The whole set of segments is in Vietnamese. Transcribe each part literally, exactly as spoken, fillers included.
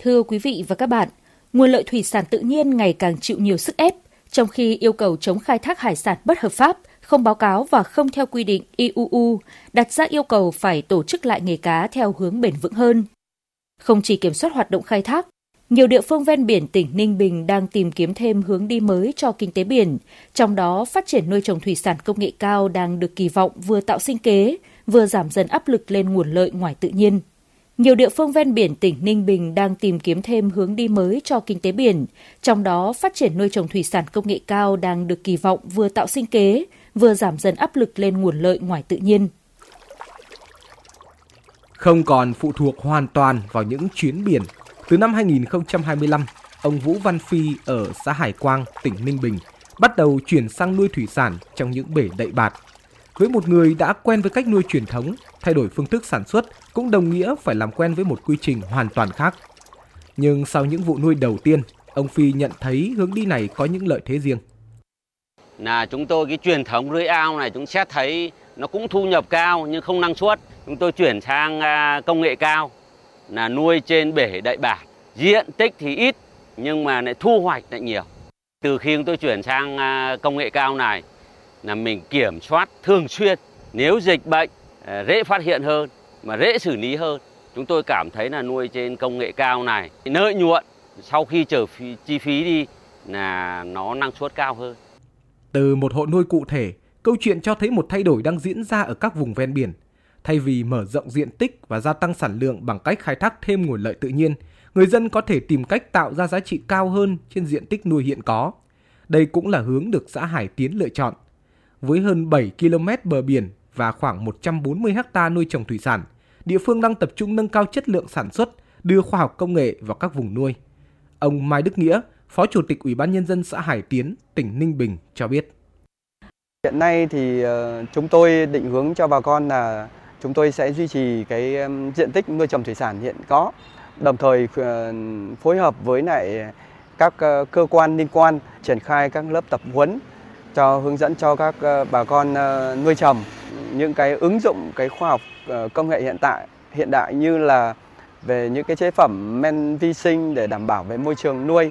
Thưa quý vị và các bạn, nguồn lợi thủy sản tự nhiên ngày càng chịu nhiều sức ép, trong khi yêu cầu chống khai thác hải sản bất hợp pháp, không báo cáo và không theo quy định i u u đặt ra yêu cầu phải tổ chức lại nghề cá theo hướng bền vững hơn. Không chỉ kiểm soát hoạt động khai thác, nhiều địa phương ven biển tỉnh Ninh Bình đang tìm kiếm thêm hướng đi mới cho kinh tế biển, trong đó phát triển nuôi trồng thủy sản công nghệ cao đang được kỳ vọng vừa tạo sinh kế, vừa giảm dần áp lực lên nguồn lợi ngoài tự nhiên. Nhiều địa phương ven biển tỉnh Ninh Bình đang tìm kiếm thêm hướng đi mới cho kinh tế biển, trong đó phát triển nuôi trồng thủy sản công nghệ cao đang được kỳ vọng vừa tạo sinh kế, vừa giảm dần áp lực lên nguồn lợi ngoài tự nhiên. Không còn phụ thuộc hoàn toàn vào những chuyến biển, từ năm hai nghìn không trăm hai mươi lăm, ông Vũ Văn Phi ở xã Hải Quang, tỉnh Ninh Bình bắt đầu chuyển sang nuôi thủy sản trong những bể đậy bạt. Với một người đã quen với cách nuôi truyền thống, thay đổi phương thức sản xuất cũng đồng nghĩa phải làm quen với một quy trình hoàn toàn khác. Nhưng sau những vụ nuôi đầu tiên, ông Phi nhận thấy hướng đi này có những lợi thế riêng. Là chúng tôi cái truyền thống nuôi ao này chúng xét thấy nó cũng thu nhập cao nhưng không năng suất. Chúng tôi chuyển sang công nghệ cao là nuôi trên bể đậy bạt. Diện tích thì ít nhưng mà lại thu hoạch lại nhiều. Từ khi chúng tôi chuyển sang công nghệ cao này là mình kiểm soát thường xuyên. Nếu dịch bệnh dễ phát hiện hơn mà dễ xử lý hơn. Chúng tôi cảm thấy là nuôi trên công nghệ cao này lợi nhuận sau khi trở phí, chi phí đi là nó năng suất cao hơn. Từ một hộ nuôi cụ thể, câu chuyện cho thấy một thay đổi đang diễn ra ở các vùng ven biển. Thay vì mở rộng diện tích và gia tăng sản lượng bằng cách khai thác thêm nguồn lợi tự nhiên, người dân có thể tìm cách tạo ra giá trị cao hơn trên diện tích nuôi hiện có. Đây cũng là hướng được xã Hải Tiến lựa chọn. Với hơn bảy ki lô mét bờ biển và khoảng một trăm bốn mươi héc ta nuôi trồng thủy sản, địa phương đang tập trung nâng cao chất lượng sản xuất, đưa khoa học công nghệ vào các vùng nuôi. Ông Mai Đức Nghĩa, Phó Chủ tịch Ủy ban Nhân dân xã Hải Tiến, tỉnh Ninh Bình cho biết. Hiện nay thì chúng tôi định hướng cho bà con là chúng tôi sẽ duy trì cái diện tích nuôi trồng thủy sản hiện có, đồng thời phối hợp với lại các cơ quan liên quan triển khai các lớp tập huấn cho hướng dẫn cho các bà con nuôi trồng những cái ứng dụng cái khoa học công nghệ hiện tại hiện đại như là về những cái chế phẩm men vi sinh để đảm bảo về môi trường nuôi,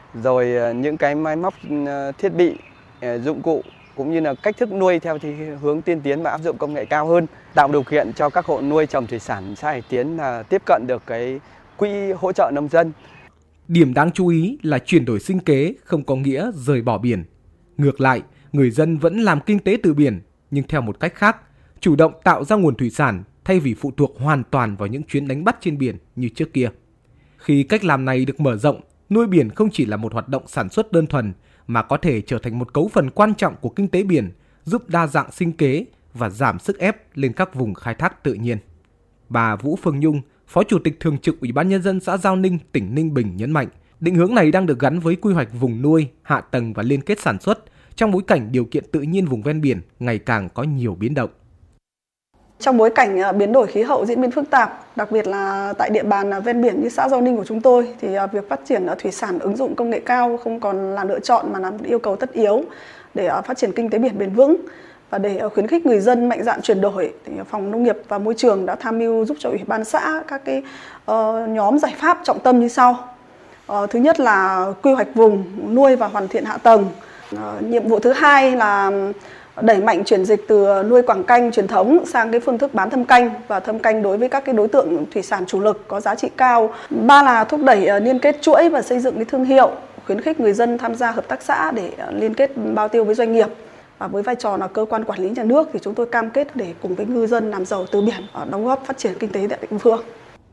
rồi những cái máy móc thiết bị dụng cụ cũng như là cách thức nuôi theo thì hướng tiên tiến và áp dụng công nghệ cao hơn, tạo điều kiện cho các hộ nuôi trồng thủy sản xã Hải Tiến là tiếp cận được cái quỹ hỗ trợ nông dân. Điểm đáng chú ý là chuyển đổi sinh kế không có nghĩa rời bỏ biển. Ngược lại, người dân vẫn làm kinh tế từ biển nhưng theo một cách khác, chủ động tạo ra nguồn thủy sản thay vì phụ thuộc hoàn toàn vào những chuyến đánh bắt trên biển như trước kia. Khi cách làm này được mở rộng, nuôi biển không chỉ là một hoạt động sản xuất đơn thuần mà có thể trở thành một cấu phần quan trọng của kinh tế biển, giúp đa dạng sinh kế và giảm sức ép lên các vùng khai thác tự nhiên. Bà Vũ Phương Nhung, Phó Chủ tịch Thường trực Ủy ban Nhân dân xã Giao Ninh, tỉnh Ninh Bình nhấn mạnh, định hướng này đang được gắn với quy hoạch vùng nuôi, hạ tầng và liên kết sản xuất trong bối cảnh điều kiện tự nhiên vùng ven biển ngày càng có nhiều biến động. Trong bối cảnh biến đổi khí hậu diễn biến phức tạp, đặc biệt là tại địa bàn ven biển như xã Giao Ninh của chúng tôi, thì việc phát triển thủy sản ứng dụng công nghệ cao không còn là lựa chọn mà là một yêu cầu tất yếu để phát triển kinh tế biển bền vững. Và để khuyến khích người dân mạnh dạn chuyển đổi, thì Phòng Nông nghiệp và Môi trường đã tham mưu giúp cho Ủy ban xã các cái uh, nhóm giải pháp trọng tâm như sau. Uh, thứ nhất là quy hoạch vùng nuôi và hoàn thiện hạ tầng. Uh, nhiệm vụ thứ hai là đẩy mạnh chuyển dịch từ nuôi quảng canh truyền thống sang cái phương thức bán thâm canh và thâm canh đối với các cái đối tượng thủy sản chủ lực có giá trị cao. Ba là thúc đẩy liên kết chuỗi và xây dựng cái thương hiệu, khuyến khích người dân tham gia hợp tác xã để liên kết bao tiêu với doanh nghiệp. Và với vai trò là cơ quan quản lý nhà nước thì chúng tôi cam kết để cùng với ngư dân làm giàu từ biển, đóng góp phát triển kinh tế tại địa phương.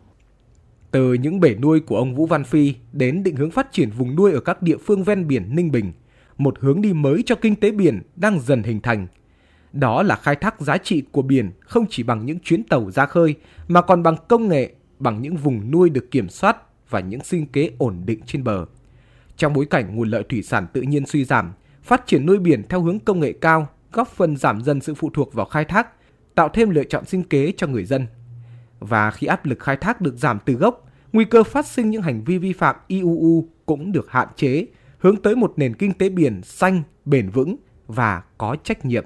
Từ những bể nuôi của ông Vũ Văn Phi đến định hướng phát triển vùng nuôi ở các địa phương ven biển Ninh Bình, một hướng đi mới cho kinh tế biển đang dần hình thành. Đó là khai thác giá trị của biển không chỉ bằng những chuyến tàu ra khơi mà còn bằng công nghệ, bằng những vùng nuôi được kiểm soát và những sinh kế ổn định trên bờ. Trong bối cảnh nguồn lợi thủy sản tự nhiên suy giảm, phát triển nuôi biển theo hướng công nghệ cao góp phần giảm dần sự phụ thuộc vào khai thác, tạo thêm lựa chọn sinh kế cho người dân. Và khi áp lực khai thác được giảm từ gốc, nguy cơ phát sinh những hành vi vi phạm i u u cũng được hạn chế, hướng tới một nền kinh tế biển xanh, bền vững và có trách nhiệm.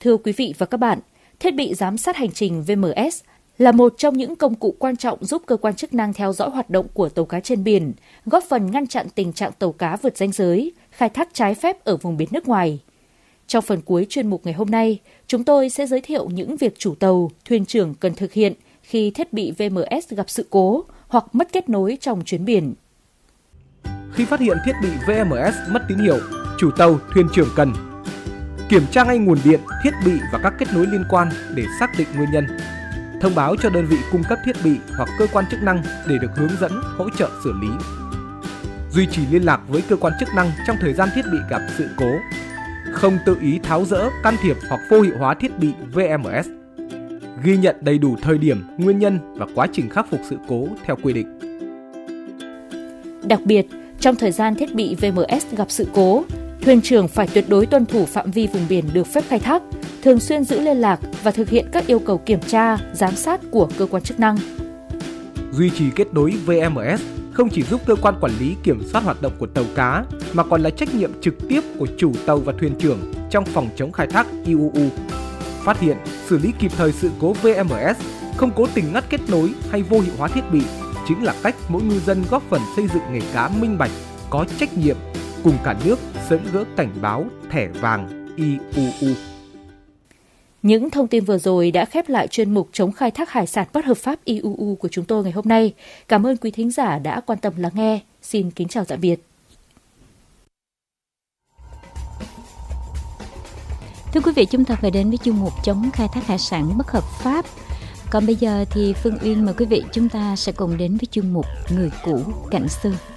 Thưa quý vị và các bạn, thiết bị giám sát hành trình vê em ét là một trong những công cụ quan trọng giúp cơ quan chức năng theo dõi hoạt động của tàu cá trên biển, góp phần ngăn chặn tình trạng tàu cá vượt ranh giới, khai thác trái phép ở vùng biển nước ngoài. Trong phần cuối chuyên mục ngày hôm nay, chúng tôi sẽ giới thiệu những việc chủ tàu, thuyền trưởng cần thực hiện khi thiết bị vê em ét gặp sự cố hoặc mất kết nối trong chuyến biển. Khi phát hiện thiết bị vê em ét mất tín hiệu, chủ tàu, thuyền trưởng cần kiểm tra ngay nguồn điện, thiết bị và các kết nối liên quan để xác định nguyên nhân. Thông báo cho đơn vị cung cấp thiết bị hoặc cơ quan chức năng để được hướng dẫn, hỗ trợ xử lý. Duy trì liên lạc với cơ quan chức năng trong thời gian thiết bị gặp sự cố. Không tự ý tháo dỡ, can thiệp hoặc vô hiệu hóa thiết bị vê em ét. Ghi nhận đầy đủ thời điểm, nguyên nhân và quá trình khắc phục sự cố theo quy định. Đặc biệt, trong thời gian thiết bị vê em ét gặp sự cố, thuyền trưởng phải tuyệt đối tuân thủ phạm vi vùng biển được phép khai thác, thường xuyên giữ liên lạc và thực hiện các yêu cầu kiểm tra, giám sát của cơ quan chức năng. Duy trì kết nối vê em ét không chỉ giúp cơ quan quản lý kiểm soát hoạt động của tàu cá, mà còn là trách nhiệm trực tiếp của chủ tàu và thuyền trưởng trong phòng chống khai thác i u u. Phát hiện, xử lý kịp thời sự cố vê em ét, không cố tình ngắt kết nối hay vô hiệu hóa thiết bị chính là cách mỗi ngư dân góp phần xây dựng nghề cá minh bạch, có trách nhiệm, cùng cả nước sớm gỡ cảnh báo thẻ vàng i u u. Những thông tin vừa rồi đã khép lại chuyên mục chống khai thác hải sản bất hợp pháp i u u của chúng tôi ngày hôm nay. Cảm ơn quý thính giả đã quan tâm lắng nghe. Xin kính chào tạm biệt. Thưa quý vị, chúng ta phải đến với chuyên mục chống khai thác hải sản bất hợp pháp. Còn bây giờ thì Phương Uyên mời quý vị chúng ta sẽ cùng đến với chuyên mục Người cũ cảnh xưa.